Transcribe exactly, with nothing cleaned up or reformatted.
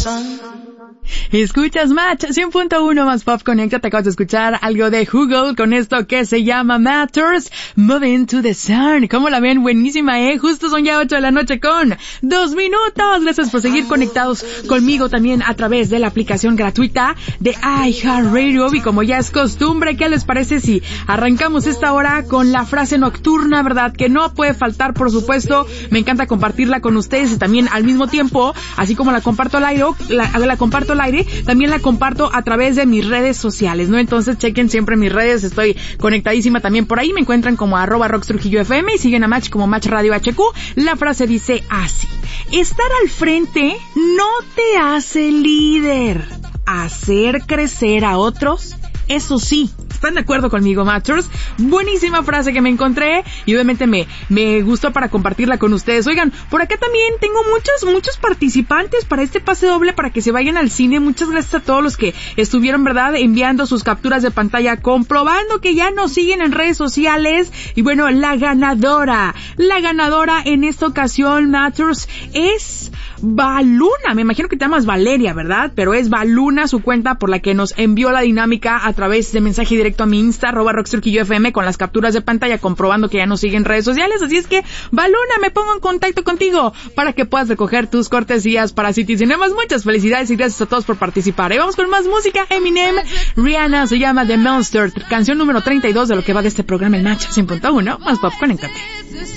Escuchas Match cien punto uno más Pop Connect. Te acabas de escuchar algo de Google con esto que se llama Matters, Moving to the Sun. ¿Cómo la ven? Buenísima, ¿eh? Justo son ya ocho de la noche con dos minutos. Gracias por seguir conectados conmigo también a través de la aplicación gratuita de iHeartRadio. Y como ya es costumbre, ¿qué les parece si arrancamos esta hora con la frase nocturna, verdad? Que no puede faltar, por supuesto. Me encanta compartirla con ustedes y también al mismo tiempo, así como la comparto al aire, la, la comparto al aire, también la comparto a través de mis redes sociales, ¿no? Entonces chequen siempre mis redes, estoy conectadísima también por ahí, me encuentran como arroba Rox Trujillo F M y siguen a Match como Match Radio H Q. La frase dice así: estar al frente no te hace líder, hacer crecer a otros, eso sí. ¿Están de acuerdo conmigo, Matchers? Buenísima frase que me encontré y obviamente me, me gustó para compartirla con ustedes. Oigan, por acá también tengo muchos, muchos participantes para este pase doble para que se vayan al cine. Muchas gracias a todos los que estuvieron, ¿verdad?, enviando sus capturas de pantalla, comprobando que ya nos siguen en redes sociales. Y bueno, la ganadora, la ganadora en esta ocasión, Matchers, es Baluna. Me imagino que te llamas Valeria, ¿verdad? Pero es Baluna su cuenta por la que nos envió la dinámica a través de mensaje directo a mi Insta, arroba Rox Trujillo F M, con las capturas de pantalla comprobando que ya nos siguen en redes sociales. Así es que, Baluna, me pongo en contacto contigo para que puedas recoger tus cortesías para City Cinemas. Muchas felicidades y gracias a todos por participar. Y vamos con más música. Eminem, Rihanna, se llama The Monster, canción número treinta y dos de lo que va de este programa El Match cien punto uno más Pop. Conéctate.